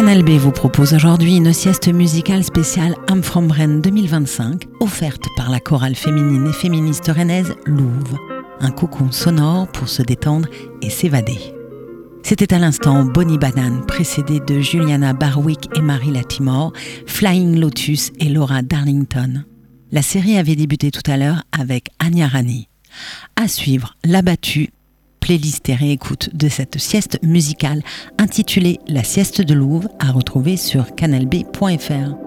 Canal B vous propose aujourd'hui une sieste musicale spéciale I'm from Rennes 2025, offerte par la chorale féminine et féministe rennaise Louve. Un cocon sonore pour se détendre et s'évader. C'était à l'instant Bonnie Banane, précédée de Juliana Barwick et Marie Latimore, Flying Lotus et Laura Darlington. La série avait débuté tout à l'heure avec Anya Rani. À suivre, La Battue, playlist et réécoute de cette sieste musicale intitulée La sieste de Louve à retrouver sur canalb.fr.